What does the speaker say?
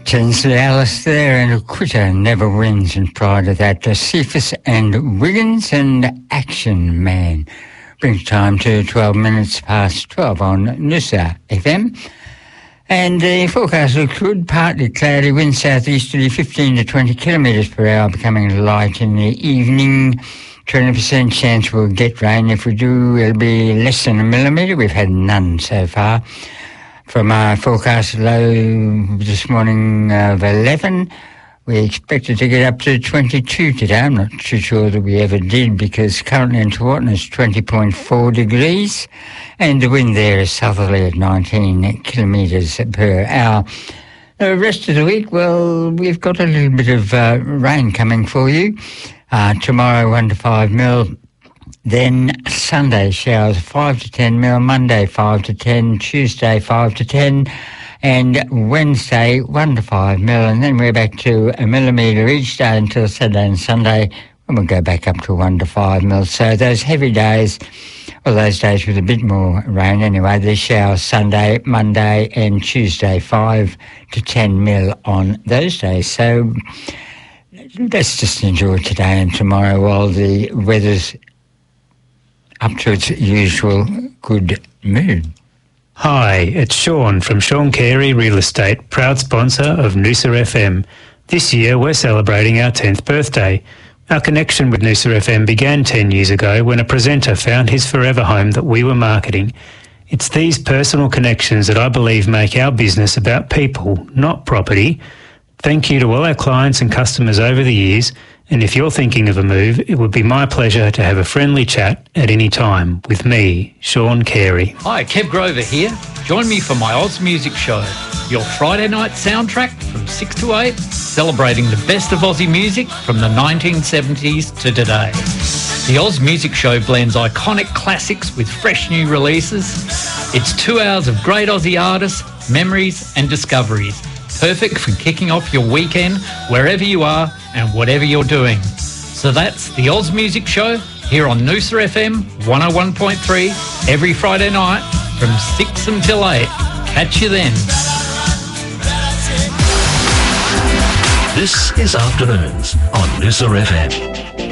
Tinsley Ellis there, and a quitter never wins. And prior to that, Cephas and Wiggins and Action Man. Brings time to 12 minutes past 12 on Noosa FM. And the forecast looks good, partly cloudy, wind southeasterly 15 to 20 kilometres per hour, becoming light in the evening. 20% chance we'll get rain. If we do, it'll be less than a millimetre. We've had none so far. From our forecast low this morning of 11, we expected to get up to 22 today. I'm not too sure that we ever did, because currently in Tewatin it's 20.4 degrees and the wind there is southerly at 19 kilometres per hour. The rest of the week, well, we've got a little bit of rain coming for you. Tomorrow 1 to 5 mil. Then Sunday showers 5 to 10 mil, Monday 5 to 10, Tuesday 5 to 10, and Wednesday 1 to 5 mil, and then we're back to a millimetre each day until Saturday and Sunday, when we'll go back up to 1 to 5 mil. So those heavy days, well, those days with a bit more rain anyway, the showers Sunday, Monday and Tuesday 5 to 10 mil on those days. So let's just enjoy today and tomorrow while the weather's up to its usual good mood. Hi, it's Sean from Sean Carey Real Estate, proud sponsor of Noosa FM. This year we're celebrating our 10th birthday. Our connection with Noosa FM began 10 years ago when a presenter found his forever home that we were marketing. It's these personal connections that I believe make our business about people, not property. Thank you to all our clients and customers over the years, and if you're thinking of a move, it would be my pleasure to have a friendly chat at any time with me, Sean Carey. Hi, Kev Grover here. Join me for my Oz Music Show, your Friday night soundtrack from 6 to 8, celebrating the best of Aussie music from the 1970s to today. The Oz Music Show blends iconic classics with fresh new releases. It's 2 hours of great Aussie artists, memories and discoveries. Perfect for kicking off your weekend wherever you are and whatever you're doing. So that's the Oz Music Show here on Noosa FM 101.3 every Friday night from 6 until 8. Catch you then. This is Afternoons on Noosa FM.